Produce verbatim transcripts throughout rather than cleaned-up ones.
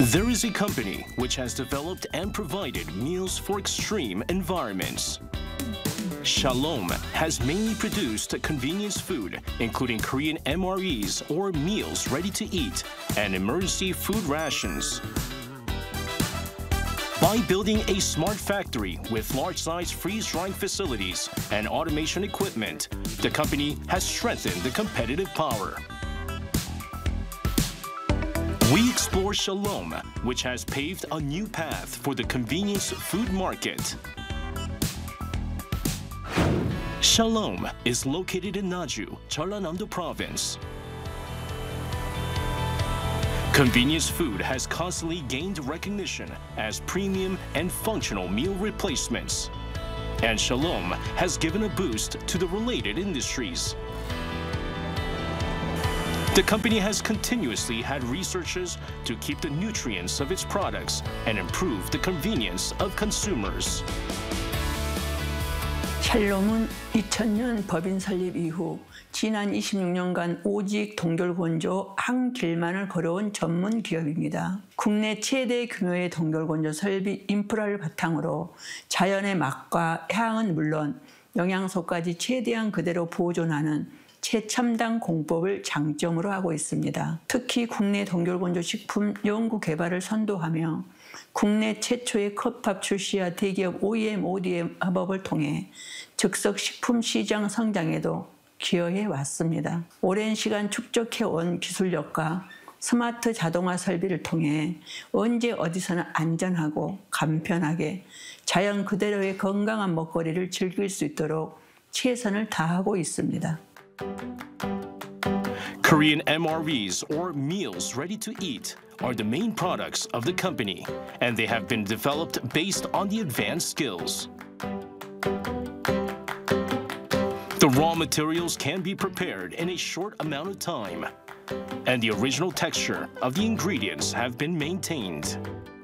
There is a company which has developed and provided meals for extreme environments. Shalom has mainly produced convenience food, including Korean M R Es or meals ready to eat, and emergency food rations. By building a smart factory with large-size freeze-drying facilities and automation equipment, the company has strengthened the competitive power. We explore Shalom, which has paved a new path for the convenience food market. Shalom is located in Naju, Jeollanam-do Province. Convenience food has constantly gained recognition as premium and functional meal replacements. And Shalom has given a boost to the related industries. The company has continuously had researches to keep the nutrients of its products and improve the convenience of consumers. 샬롬은 이천 년 법인 설립 이후 지난 이십육 년간 오직 동결건조 한 길만을 걸어온 전문 기업입니다. 국내 최대 규모의 동결건조 설비 인프라를 바탕으로 자연의 맛과 향은 물론 영양소까지 최대한 그대로 보존하는 최첨단 공법을 장점으로 하고 있습니다. 특히 국내 동결건조 식품 연구 개발을 선도하며 국내 최초의 컵밥 출시와 대기업 오이엠, 오디엠 협업을 통해 즉석 식품 시장 성장에도 기여해 왔습니다. 오랜 시간 축적해온 기술력과 스마트 자동화 설비를 통해 언제 어디서나 안전하고 간편하게 자연 그대로의 건강한 먹거리를 즐길 수 있도록 최선을 다하고 있습니다. Korean M R Es, or meals ready to eat, are the main products of the company, and they have been developed based on the advanced skills. The raw materials can be prepared in a short amount of time, and the original texture of the ingredients have been maintained.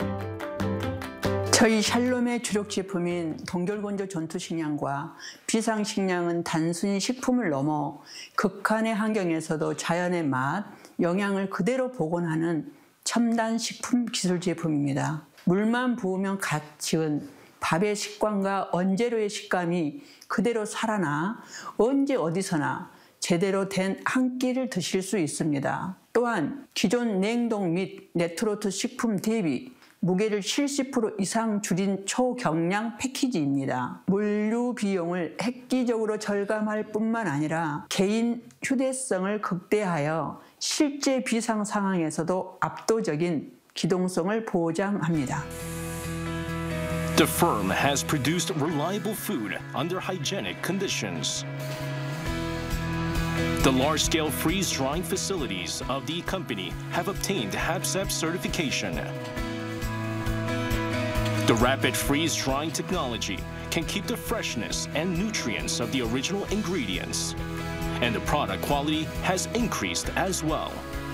저희 샬롬의 주력 제품인 동결건조 전투식량과 비상식량은 단순히 식품을 넘어 극한의 환경에서도 자연의 맛, 영양을 그대로 복원하는 첨단 식품 기술 제품입니다. 물만 부으면 갓 지은 밥의 식감과 원재료의 식감이 그대로 살아나 언제 어디서나 제대로 된 한 끼를 드실 수 있습니다. 또한 기존 냉동 및 레트로트 식품 대비 무게를 칠십 퍼센트 이상 줄인 초경량 패키지입니다. 물류 비용을 획기적으로 절감할 뿐만 아니라 개인 휴대성을 극대화하여 실제 비상 상황에서도 압도적인 기동성을 보장합니다. The firm has produced reliable food under hygienic conditions. The large-scale freeze-drying facilities of the company have obtained HACCP certification. The rapid freeze-drying technology can keep the freshness and nutrients of the original ingredients, and the product quality has increased as well.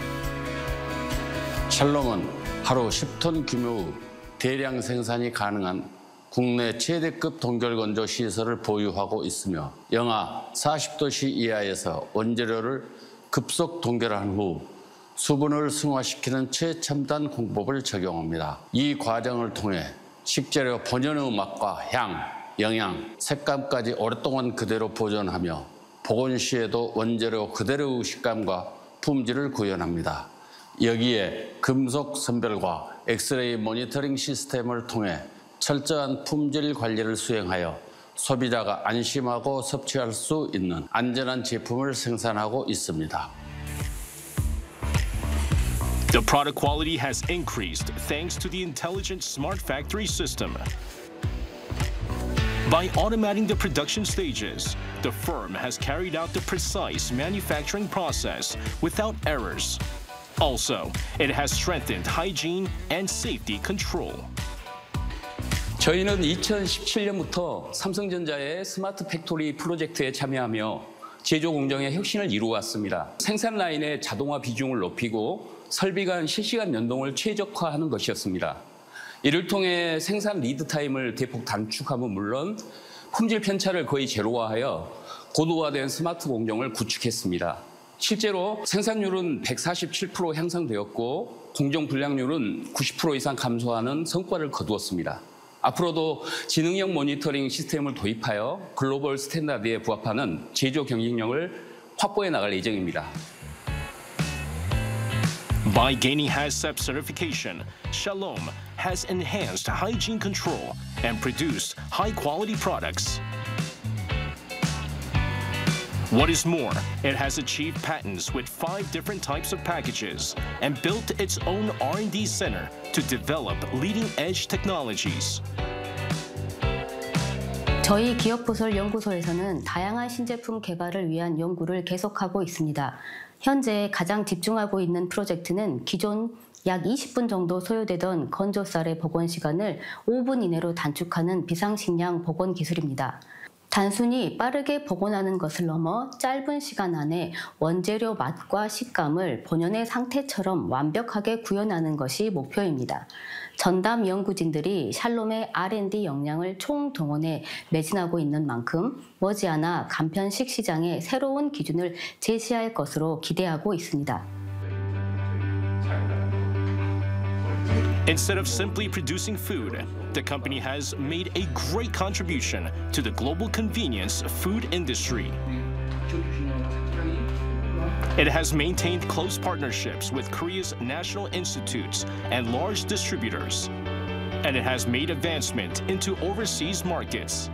샬롬은 하루 십 톤 규모의 대량 생산이 가능한 국내 최대급 동결건조 시설을 보유하고 있으며 영하 사십 도씨 이하에서 원재료를 급속 동결한 후 수분을 승화시키는 최첨단 공법을 적용합니다. 이 과정을 통해 식재료 본연의 맛과 향, 영양, 색감까지 오랫동안 그대로 보존하며 복원 시에도 원재료 그대로의 식감과 품질을 구현합니다. 여기에 금속 선별과 엑스레이 모니터링 시스템을 통해 철저한 품질 관리를 수행하여 소비자가 안심하고 섭취할 수 있는 안전한 제품을 생산하고 있습니다. The product quality has increased thanks to the intelligent smart factory system. By automating the production stages, the firm has carried out the precise manufacturing process without errors. Also, it has strengthened hygiene and safety control. 저희는 이천십칠 년부터 삼성전자의 스마트 팩토리 프로젝트에 참여하며 제조 공정의 혁신을 이루어왔습니다. 생산 라인의 자동화 비중을 높이고 설비 간 실시간 연동을 최적화하는 것이었습니다. 이를 통해 생산 리드 타임을 대폭 단축함은 물론 품질 편차를 거의 제로화하여 고도화된 스마트 공정을 구축했습니다. 실제로 생산률은 백사십칠 퍼센트 향상되었고 공정 불량률은 구십 퍼센트 이상 감소하는 성과를 거두었습니다. 앞으로도 지능형 모니터링 시스템을 도입하여 글로벌 스탠다드에 부합하는 제조 경쟁력을 확보해 나갈 예정입니다. By gaining HACCP certification, Shalom has enhanced hygiene control and produced high-quality products. What is more, it has achieved patents with five different types of packages and built its own R and D center to develop leading-edge technologies. 저희 기업부설 연구소에서는 다양한 신제품 개발을 위한 연구를 계속하고 있습니다. 현재 가장 집중하고 있는 프로젝트는 기존 약 이십 분 정도 소요되던 건조쌀의 복원 시간을 오 분 이내로 단축하는 비상식량 복원 기술입니다. 단순히 빠르게 복원하는 것을 넘어 짧은 시간 안에 원재료 맛과 식감을 본연의 상태처럼 완벽하게 구현하는 것이 목표입니다. 전담 연구진들이 샬롬의 알 앤 디 역량을 총동원해 매진하고 있는 만큼 머지않아 간편식 시장에 새로운 기준을 제시할 것으로 기대하고 있습니다. Instead of simply producing food, the company has made a great contribution to the global convenience food industry. It has maintained close partnerships with Korea's national institutes and large distributors, and it has made advancement into overseas markets.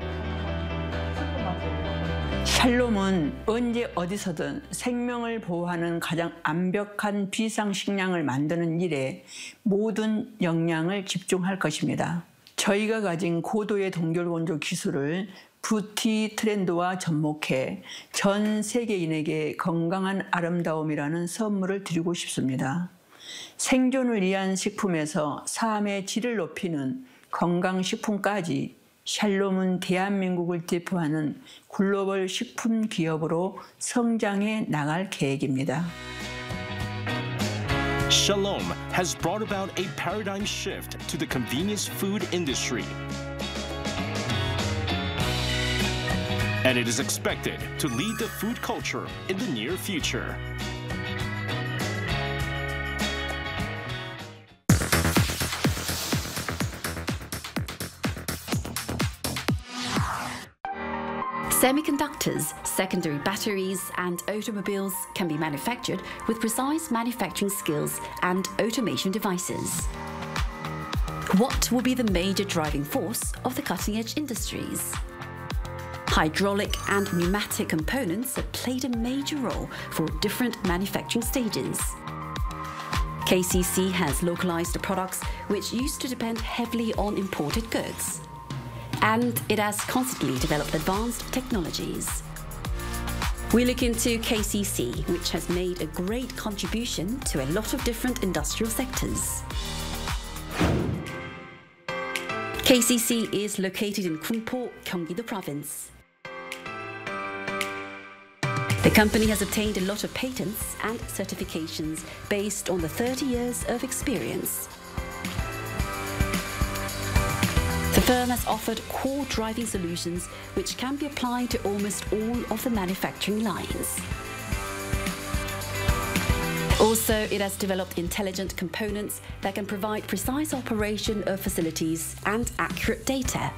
샬롬은 언제 어디서든 생명을 보호하는 가장 완벽한 비상식량을 만드는 일에 모든 역량을 집중할 것입니다. 저희가 가진 고도의 동결건조 기술을 뷰티 트렌드와 접목해 전 세계인에게 건강한 아름다움이라는 선물을 드리고 싶습니다. 생존을 위한 식품에서 삶의 질을 높이는 건강식품까지 샬롬은 대한민국을 대표하는 글로벌 식품 기업으로 성장해 나갈 계획입니다. Shalom has brought about a paradigm shift to the convenience food industry. And it is expected to lead the food culture in the near future. Semiconductors, secondary batteries, and automobiles can be manufactured with precise manufacturing skills and automation devices. What will be the major driving force of the cutting-edge industries? Hydraulic and pneumatic components have played a major role for different manufacturing stages. K C C has localized products which used to depend heavily on imported goods. And it has constantly developed advanced technologies. We look into K C C, which has made a great contribution to a lot of different industrial sectors. K C C is located in Kungpo, Gyeonggi-do Province. The company has obtained a lot of patents and certifications based on the thirty years of experience. The firm has offered core driving solutions which can be applied to almost all of the manufacturing lines. Also, it has developed intelligent components that can provide precise operation of facilities and accurate data.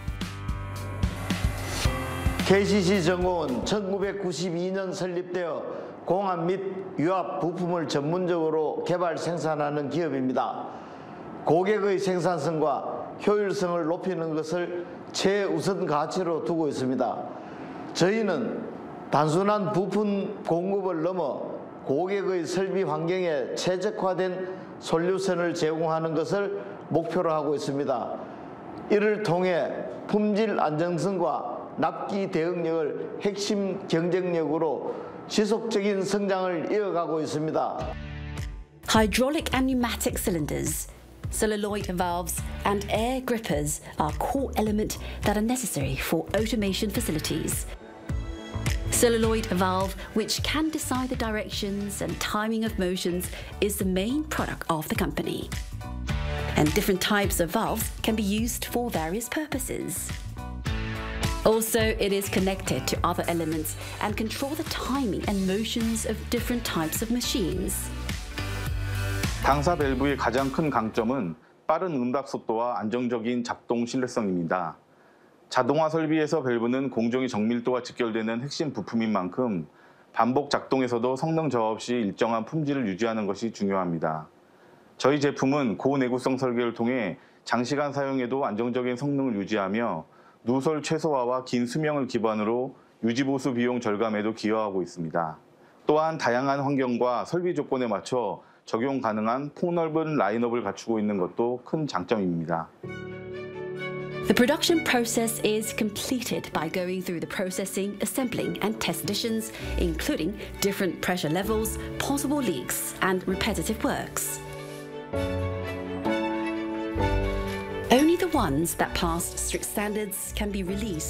K C C 전공은 천구백구십이 년 설립되어 공합 및 유압 부품을 전문적으로 개발 생산하는 기업입니다. 고객의 생산성과 효율성을 높이는 것을 최우선 가치로 두고 있습니다. 저희는 단순한 부품 공급을 넘어 고객의 설비 환경에 최적화된 솔루션을 제공하는 것을 목표로 하고 있습니다. 이를 통해 품질 안정성과 납기 대응력을 핵심 경쟁력으로 지속적인 성장을 이어가고 있습니다. Hydraulic and pneumatic cylinders, celluloid valves, and air grippers are core elements that are necessary for automation facilities. Celluloid valve, which can decide the directions and timing of motions, is the main product of the company. And different types of valves can be used for various purposes. Also, it is connected to other elements and control the timing and motions of different types of machines. 당사 밸브의 가장 큰 강점은 빠른 응답 속도와 안정적인 작동 신뢰성입니다. 자동화 설비에서 밸브는 공정위 정밀도와 직결되는 핵심 부품인 만큼 반복 작동에서도 성능 저하 없이 일정한 품질을 유지하는 것이 중요합니다. 저희 제품은 고내구성 설계를 통해 장시간 사용에도 안정적인 성능을 유지하며 누설 최소화와 긴 수명을 기반으로 유지보수 비용 절감에도 기여하고 있습니다. 또한 다양한 환경과 설비 조건에 맞춰 적용 가능한 폭넓은 라인업을 갖추고 있는 것도 큰 장점입니다. The production process is completed by going through the processing, assembling and test conditions, including different pressure levels, possible leaks and repetitive works. Only the ones that passed strict standards can be released